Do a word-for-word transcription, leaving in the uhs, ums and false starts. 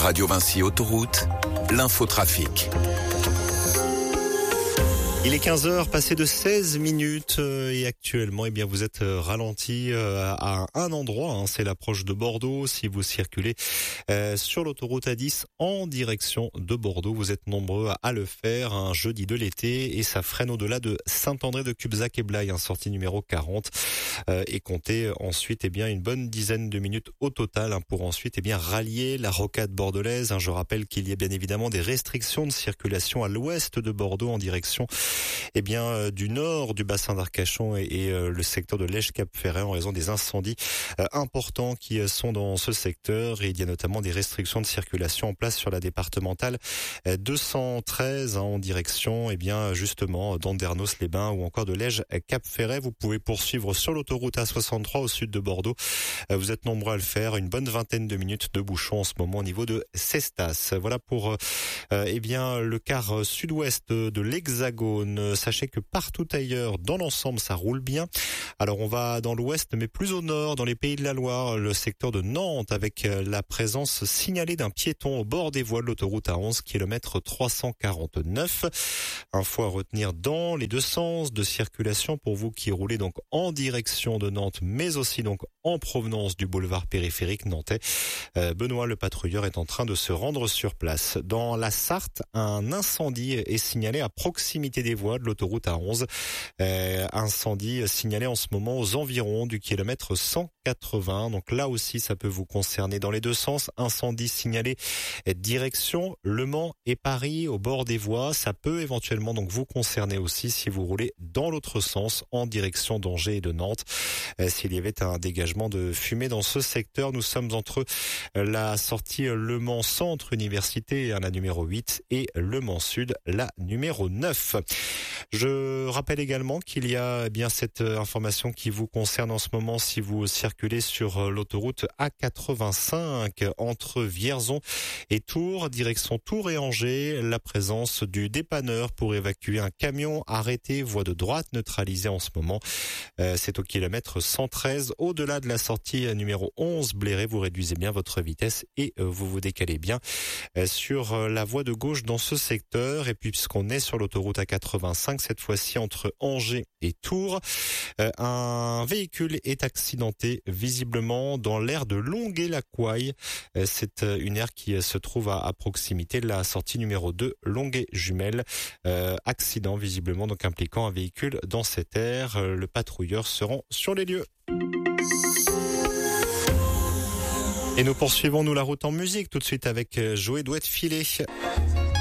Radio Vinci Autoroute, l'infotrafic. Il est quinze heures, passé de seize minutes et actuellement, eh bien, vous êtes ralenti à un endroit, hein, c'est l'approche de Bordeaux. Si vous circulez euh, sur l'autoroute A dix en direction de Bordeaux, vous êtes nombreux à le faire un jeudi de l'été et ça freine au-delà de Saint-André de Cubzac et Blaye, hein, sortie numéro quarante euh, et comptez ensuite eh bien une bonne dizaine de minutes au total hein, pour ensuite eh bien rallier la rocade bordelaise. Hein. Je rappelle qu'il y a bien évidemment des restrictions de circulation à l'ouest de Bordeaux en direction Eh bien, euh, du nord du bassin d'Arcachon et, et euh, le secteur de Lège-Cap-Ferret en raison des incendies euh, importants qui euh, sont dans ce secteur. Et il y a notamment des restrictions de circulation en place sur la départementale euh, deux cent treize hein, en direction, eh bien, justement, d'Andernos-les-Bains ou encore de Lège-Cap-Ferret. Vous pouvez poursuivre sur l'autoroute A soixante-trois au sud de Bordeaux. Euh, vous êtes nombreux à le faire. Une bonne vingtaine de minutes de bouchons en ce moment au niveau de Cestas. Voilà pour euh, eh bien le quart sud-ouest de l'Hexagone. Sachez que partout ailleurs, dans l'ensemble, ça roule bien. Alors on va dans l'ouest, mais plus au nord, dans les Pays de la Loire, le secteur de Nantes, avec la présence signalée d'un piéton au bord des voies de l'autoroute A onze, kilomètre trois cent quarante-neuf. Info à retenir dans les deux sens de circulation pour vous qui roulez donc en direction de Nantes, mais aussi donc en provenance du boulevard périphérique nantais. Euh, Benoît, le patrouilleur, est en train de se rendre sur place. Dans la Sarthe, un incendie est signalé à proximité des voies de l'autoroute A onze. Euh, incendie signalé en ce moment aux environs du kilomètre cent quatre-vingts. Donc là aussi, ça peut vous concerner dans les deux sens. Incendie signalé direction Le Mans et Paris au bord des voies. Ça peut éventuellement donc vous concerner aussi si vous roulez dans l'autre sens en direction d'Angers et de Nantes. Euh, s'il y avait un dégagement de fumée dans ce secteur, nous sommes entre la sortie Le Mans Centre Université, la numéro huit, et Le Mans Sud, la numéro neuf. Je rappelle également qu'il y a bien cette information qui vous concerne en ce moment si vous circulez sur l'autoroute A quatre-vingt-cinq entre Vierzon et Tours, direction Tours et Angers. La présence du dépanneur pour évacuer un camion arrêté, voie de droite neutralisée en ce moment. Euh, c'est au kilomètre cent treize, au-delà de la sortie numéro onze, Bléré. Vous réduisez bien votre vitesse et euh, vous vous décalez bien euh, sur euh, la voie de gauche dans ce secteur. Et puis puisqu'on est sur l'autoroute A quatre-vingt-cinq, cette fois-ci entre Angers et Tours, euh, un véhicule est accidenté visiblement dans l'aire de Longué-la-Couaille. Euh, c'est euh, une aire qui euh, se trouve à, à proximité de la sortie numéro deux, Longué-Jumelles. Euh, accident visiblement donc impliquant un véhicule dans cette aire. Euh, le patrouilleur se rend sur les lieux. Et nous poursuivons nous la route en musique tout de suite avec Joey Douette Filet.